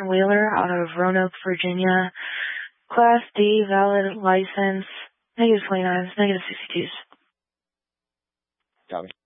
Wheeler out of Roanoke, Virginia. Class D, valid license, -29s, -62s. Copy.